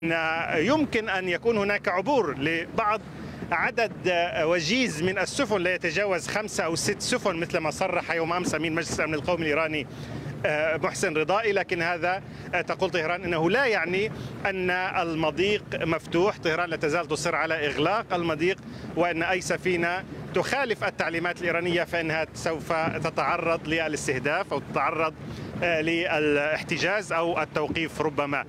يمكن أن يكون هناك عبور لبعض عدد وجيز من السفن، لا يتجاوز 5 أو 6 سفن مثل ما صرح يوم أمس أمين مجلس الأمن القومي الإيراني محسن رضائي. لكن هذا تقول طهران أنه لا يعني أن المضيق مفتوح. طهران لا تزال تصر على إغلاق المضيق، وأن أي سفينة تخالف التعليمات الإيرانية فإنها سوف تتعرض للاستهداف أو تتعرض للاحتجاز أو التوقيف ربما.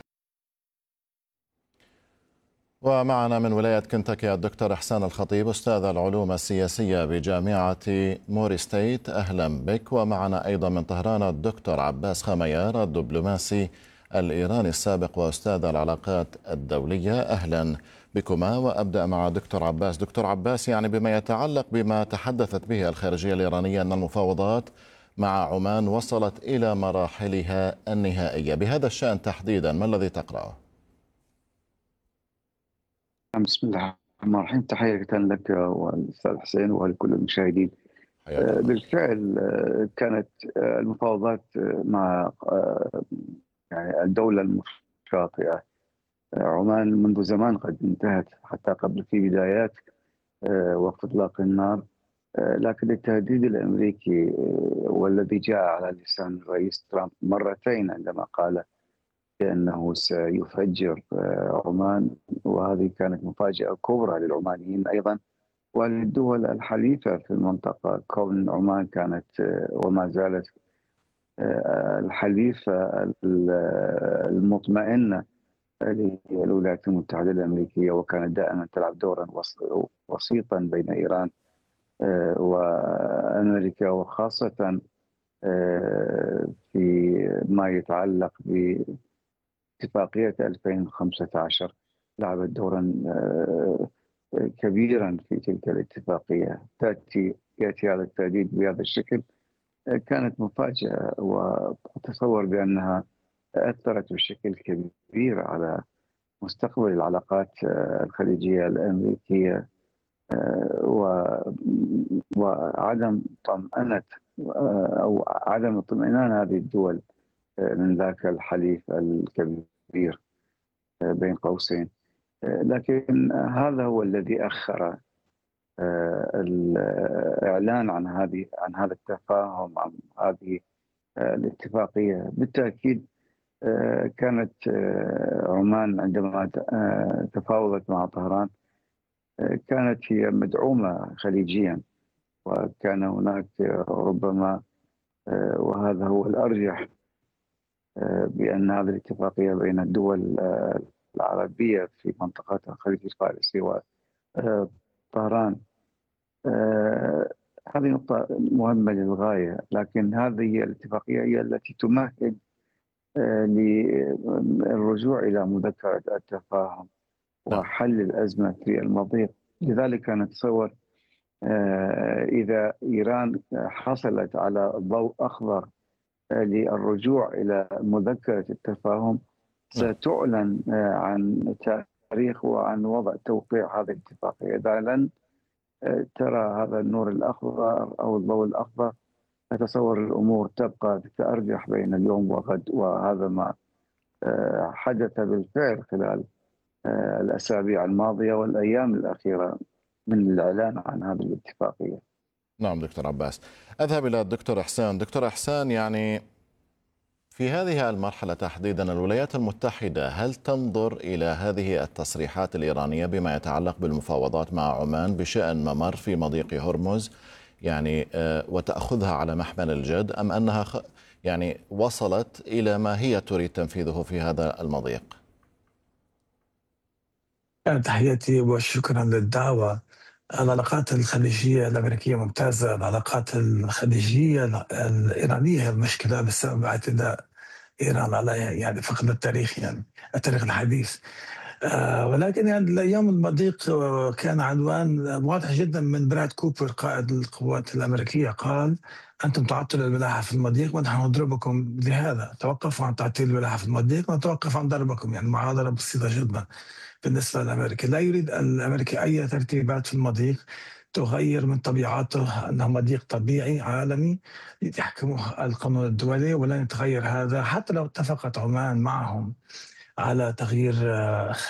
ومعنا من ولاية كنتاكي الدكتور إحسان الخطيب أستاذ العلوم السياسية بجامعة موري ستيت، أهلا بك. ومعنا أيضا من طهران الدكتور عباس خميار الدبلوماسي الإيراني السابق وأستاذ العلاقات الدولية، أهلا بكما. وأبدأ مع دكتور عباس. دكتور عباس، يعني بما يتعلق بما تحدثت به الخارجية الإيرانية أن المفاوضات مع عمان وصلت إلى مراحلها النهائية، بهذا الشأن تحديدا ما الذي تقرأه؟ بسم الله الرحمن الرحيم. تحية لك والأستاذ حسين ولكل المشاهدين. بالفعل كانت المفاوضات مع يعني الدولة المشاطئة عمان منذ زمان قد انتهت، حتى قبل في بدايات وقف إطلاق النار، لكن التهديد الأمريكي والذي جاء على لسان الرئيس ترامب مرتين عندما قال بأنه سيفجر عمان، وهذه كانت مفاجأة كبرى للعمانيين أيضا وللدول الحليفة في المنطقة، كون عمان كانت وما زالت الحليفة المطمئنة للولايات المتحدة الأمريكية، وكانت دائما تلعب دورا وسيطا بين إيران وأمريكا، وخاصة في ما يتعلق باتفاقية 2015 لعبت دورا كبيرا في تلك الاتفاقية. يأتي هذا التهديد بهذا الشكل كانت مفاجأة، وأتصور بأنها أثرت بشكل كبير على مستقبل العلاقات الخليجية الأمريكية وعدم طمأنة أو عدم اطمئنان هذه الدول من ذاك الحليف الكبير بين قوسين. لكن هذا هو الذي أخر الإعلان عن هذا التفاهم، عن هذه الاتفاقية. بالتأكيد كانت عمان عندما تفاوضت مع طهران كانت هي مدعومة خليجيا، وكان هناك ربما وهذا هو الأرجح بأن هذه الاتفاقية بين الدول العربية في منطقة الخليج الفارسي وطهران هذه نقطة مهمة للغاية. لكن هذه الاتفاقية هي التي تمهد للرجوع إلى مذكرة التفاهم وحل الأزمة في المضيق. لذلك نتصور إذا إيران حصلت على ضوء أخضر للرجوع إلى مذكرة التفاهم ستعلن عن تاريخ وعن وضع توقيع هذه الاتفاقية. إذا لن ترى هذا النور الأخضر أو الضوء الأخضر أتصور الأمور تبقى تتأرجح بين اليوم وغد، وهذا ما حدث بالفعل خلال الأسابيع الماضية والأيام الأخيرة من الإعلان عن هذه الاتفاقية. نعم دكتور عباس. أذهب إلى الدكتور إحسان. دكتور إحسان، يعني في هذه المرحلة تحديدا الولايات المتحدة هل تنظر إلى هذه التصريحات الإيرانية بما يتعلق بالمفاوضات مع عمان بشأن ممر في مضيق هرمز يعني وتأخذها على محمل الجد، أم أنها يعني وصلت إلى ما هي تريد تنفيذه في هذا المضيق؟ تحياتي وشكرا للدعوة. العلاقات الخليجية الأمريكية ممتازة، العلاقات الخليجية الإيرانية هي المشكلة بسبب اعتداء إيران على يعني فقد التاريخ، يعني التاريخ الحديث. ولكن يعني اليوم المضيق كان عنوان واضح جدا من براد كوبر قائد القوات الأمريكية، قال أنتم تعطلوا الملاحة في المضيق ونحن نضربكم لهذا، توقفوا عن تعطيل الملاحة في المضيق ونتوقف عن ضربكم. يعني معادلة بسيطة جدا بالنسبة للأمريكي. لا يريد الأمريكي أي ترتيبات في المضيق تغير من طبيعته، أنه مضيق طبيعي عالمي يحكمه القانون الدولي، ولن يتغير هذا حتى لو اتفقت عمان معهم على تغيير